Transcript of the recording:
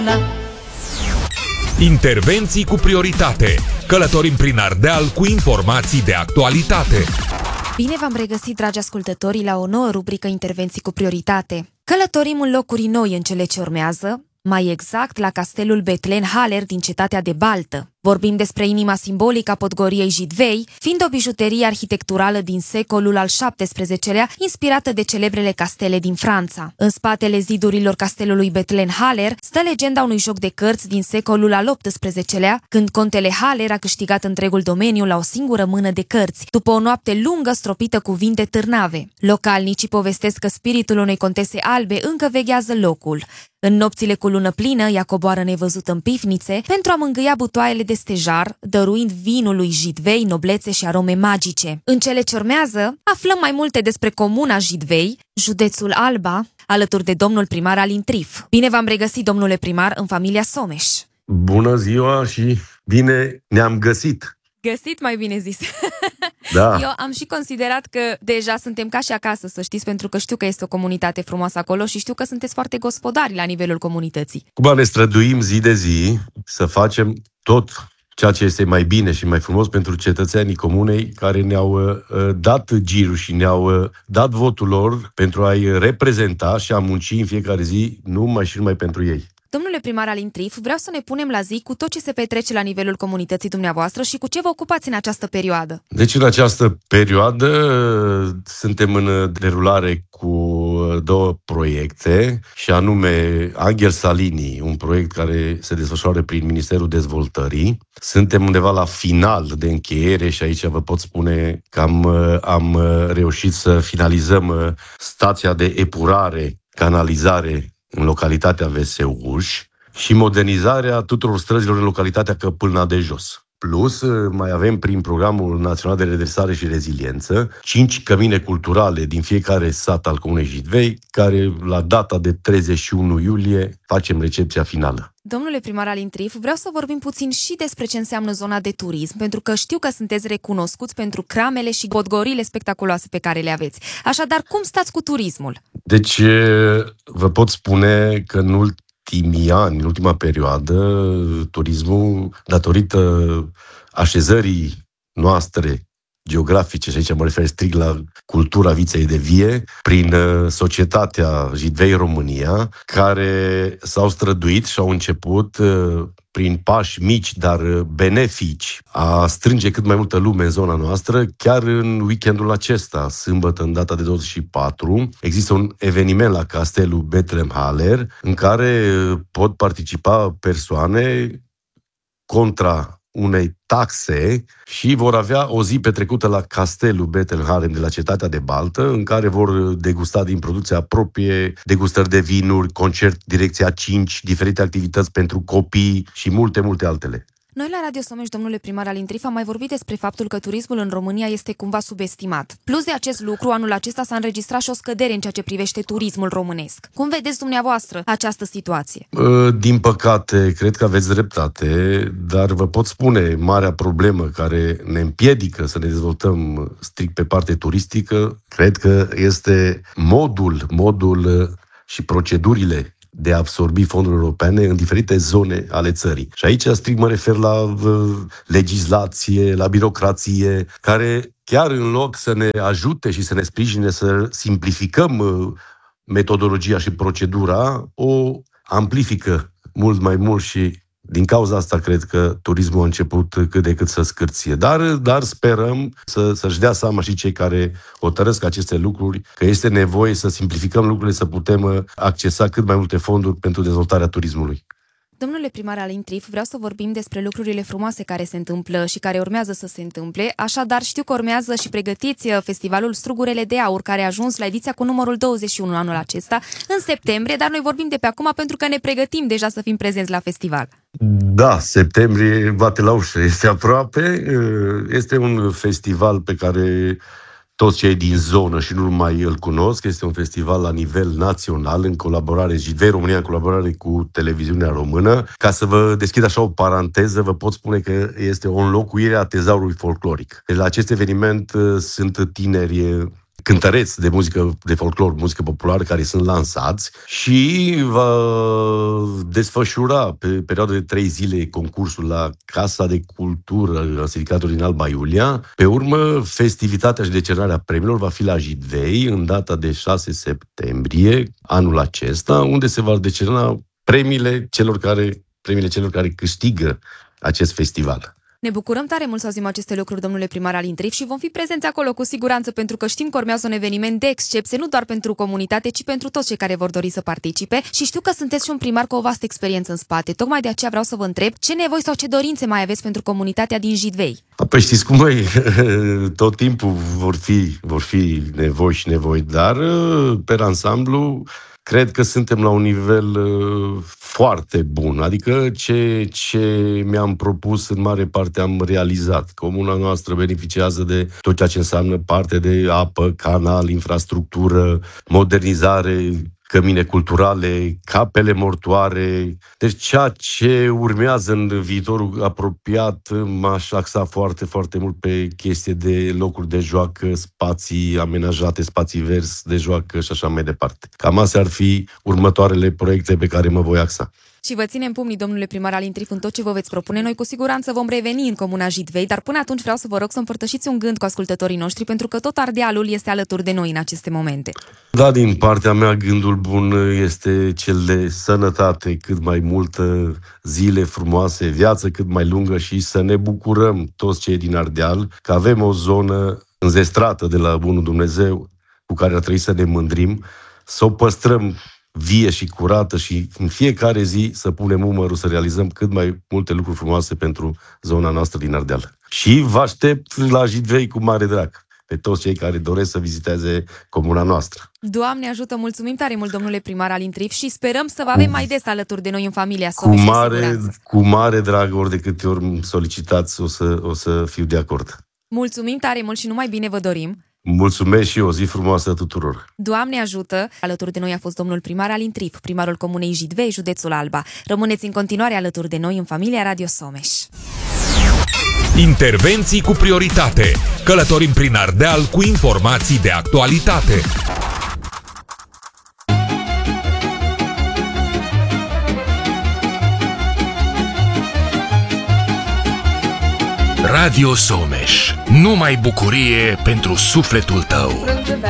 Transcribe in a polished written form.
Intervenții cu prioritate. Călătorim prin Ardeal cu informații de actualitate. Bine v-am regăsit, dragi ascultători, la o nouă rubrică Intervenții cu prioritate. Călătorim în locuri noi în cele ce urmează, mai exact la castelul Bethlen Haller din cetatea de Baltă. Vorbim despre inima simbolică a Podgoriei Jidvei, fiind o bijuterie arhitecturală din secolul al XVII-lea, inspirată de celebrele castele din Franța. În spatele zidurilor castelului Bethlen Haller stă legenda unui joc de cărți din secolul al XVIII-lea, când contele Haller a câștigat întregul domeniu la o singură mână de cărți, după o noapte lungă stropită cu vinte târnave. Localnicii povestesc că spiritul unei contese albe încă veghează locul. În nopțile cu lună plină, ea coboară nevăzut în pivnițe pentru a mângâia butoaiele de stejar, dăruind vinului Jidvei noblețe și arome magice. În cele ce urmează, aflăm mai multe despre comuna Jidvei, județul Alba, alături de domnul primar Alin Trif. Bine v-am regăsit, domnule primar, în familia Someș. Bună ziua și bine ne-am găsit! Găsit, mai bine zis. Da. Eu am și considerat că deja suntem ca și acasă, să știți, pentru că știu că este o comunitate frumoasă acolo și știu că sunteți foarte gospodari la nivelul comunității. Cum ne străduim zi de zi să facem tot ceea ce este mai bine și mai frumos pentru cetățenii comunei care ne-au dat girul și ne-au dat votul lor pentru a-i reprezenta și a munci în fiecare zi numai și numai pentru ei. Domnule primar Alin Trif, vreau să ne punem la zi cu tot ce se petrece la nivelul comunității dumneavoastră și cu ce vă ocupați în această perioadă. Deci în această perioadă suntem în derulare cu două proiecte, și anume Angel Salini, un proiect care se desfășoară prin Ministerul Dezvoltării. Suntem undeva la final de încheiere și aici vă pot spune că am reușit să finalizăm stația de epurare, canalizare în localitatea Veseuș și modernizarea tuturor străzilor în localitatea Căpâlna de Jos. Plus, mai avem prin Programul Național de Redresare și Reziliență 5 cămine culturale din fiecare sat al Comunei Jidvei, care la data de 31 iulie facem recepția finală. Domnule primar Alin Trif, vreau să vorbim puțin și despre ce înseamnă zona de turism, pentru că știu că sunteți recunoscuți pentru cramele și podgorile spectaculoase pe care le aveți. Așadar, cum stați cu turismul? Deci, vă pot spune că în ultimii ani, în ultima perioadă, turismul, datorită așezării noastre geografice, și aici mă refer strict la cultura viței de vie, prin societatea Jidvei România, care s-au străduit și au început prin pași mici, dar benefici, a strânge cât mai multă lume în zona noastră. Chiar în weekendul acesta, sâmbătă, în data de 24, există un eveniment la castelul Bethlen Haller, în care pot participa persoane contra unei taxe și vor avea o zi petrecută la castelul Bethlen Haller de la cetatea de Baltă, în care vor degusta din producția proprie, degustări de vinuri, concert Direcția 5, diferite activități pentru copii și multe, multe altele. Noi la Radio Someș, domnule primar Alin Trif, am mai vorbit despre faptul că turismul în România este cumva subestimat. Plus de acest lucru, anul acesta s-a înregistrat și o scădere în ceea ce privește turismul românesc. Cum vedeți dumneavoastră această situație? Din păcate, cred că aveți dreptate, dar vă pot spune, marea problemă care ne împiedică să ne dezvoltăm strict pe parte turistică, cred că este modul și procedurile de a absorbi fonduri europene în diferite zone ale țării. Și aici strict mă refer la legislație, la birocrație, care chiar în loc să ne ajute și să ne sprijine să simplificăm metodologia și procedura, o amplifică mult mai mult și din cauza asta cred că turismul a început cât de cât să scârție. Dar sperăm să-și dea seama și cei care hotărăsc aceste lucruri că este nevoie să simplificăm lucrurile, să putem accesa cât mai multe fonduri pentru dezvoltarea turismului. Domnule primar Alin Trif, vreau să vorbim despre lucrurile frumoase care se întâmplă și care urmează să se întâmple. Așadar, știu că urmează și pregătiți festivalul Strugurele de Aur, care a ajuns la ediția cu numărul 21 anul acesta, în septembrie, dar noi vorbim de pe acum pentru că ne pregătim deja să fim prezenți la festival. Da, septembrie bate la ușă, este aproape. Este un festival pe care toți cei din zonă și nu numai îl cunosc. Este un festival la nivel național, în colaborare Jidvei România, în colaborare cu televiziunea română. Ca să vă deschid așa o paranteză, vă pot spune că este o înlocuire a tezaurului folcloric. La acest eveniment sunt tineri cântăreți de muzică de folclor, muzică populară, care sunt lansați și va desfășura pe perioada de 3 zile concursul la Casa de Cultură a Sindicatului din Alba Iulia. Pe urmă, festivitatea și decernarea premiilor va fi la Jidvei în data de 6 septembrie anul acesta, unde se va decerna premiile celor care câștigă acest festival. Ne bucurăm tare mult să auzim aceste lucruri, domnule primar Alin Trif, și vom fi prezenți acolo cu siguranță, pentru că știm că urmează un eveniment de excepție, nu doar pentru comunitate, ci pentru toți cei care vor dori să participe, și știu că sunteți și un primar cu o vastă experiență în spate. Tocmai de aceea vreau să vă întreb ce nevoi sau ce dorințe mai aveți pentru comunitatea din Jidvei. Păi știți cum e, tot timpul vor fi nevoi, dar pe ansamblu cred că suntem la un nivel foarte bun, adică ce mi-am propus în mare parte am realizat. Comuna noastră beneficiază de tot ceea ce înseamnă parte de apă, canal, infrastructură, modernizare, cămine culturale, capele mortoare. Deci ceea ce urmează în viitorul apropiat m-aș axa foarte, foarte mult pe chestie de locuri de joacă, spații amenajate, spații verzi de joacă și așa mai departe. Cam astea ar fi următoarele proiecte pe care mă voi axa. Și vă ținem pumnii, domnule primar Alin Trif, în tot ce vă veți propune. Noi cu siguranță vom reveni în comuna Jidvei, dar până atunci vreau să vă rog să împărtășiți un gând cu ascultătorii noștri, pentru că tot Ardealul este alături de noi în aceste momente. Da, din partea mea, gândul bun este cel de sănătate, cât mai multă, zile frumoase, viață cât mai lungă și să ne bucurăm toți cei din Ardeal că avem o zonă înzestrată de la bunul Dumnezeu cu care ar trebui să ne mândrim, să o păstrăm vie și curată și în fiecare zi să punem umărul să realizăm cât mai multe lucruri frumoase pentru zona noastră din Ardeal. Și vă aștept la Jidvei cu mare drag pe toți cei care doresc să viziteze comuna noastră. Doamne ajută, mulțumim tare mult, domnule primar Alin Trif, și sperăm să vă avem mai des alături de noi în familia Someș. Cu mare drag, ori de câte ori îmi solicitați, o să fiu de acord. Mulțumim tare mult și numai bine vă dorim. Mulțumesc și o zi frumoasă tuturor. Doamne ajută! Alături de noi a fost domnul primar Alin Trif, primarul comunei Jidvei, județul Alba. Rămâneți în continuare alături de noi în familia Radio Someș. Intervenții cu prioritate. Călătorim prin Ardeal cu informații de actualitate. Radio Someș. Numai bucurie pentru sufletul tău.